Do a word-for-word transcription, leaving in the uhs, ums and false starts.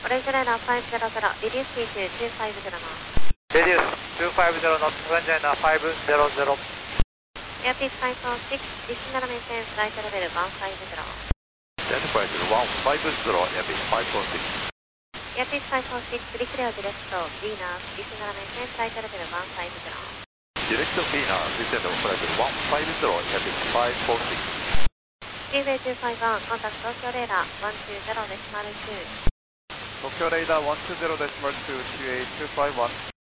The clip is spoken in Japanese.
オレンジライナーごひゃく、リリースキーとにひゃくごじゅうノット。 レディウスにひゃくごじゅうノット、オレンジライナーごひゃく。 エアピースごよんろく、リスナーメンテンフライトレベルひゃくごじゅう。 デンフライトレベルひゃくごじゅう、エアピースごよんろく。 エアピースごよんろく、リクレアディレクト、ビーナー、リスナーメンテンフライトレベルひゃくごじゅう。 ディレクトビーナー、リセンドフライトレベルひゃくごじゅう、エアピースごよんろく。 キューベイにひゃくごじゅういち、コンタクト東京レーダーひゃくにじゅうデシマルに。 東京レーダーひゃくにじゅうデシマルに、キューエーにひゃくごじゅういち。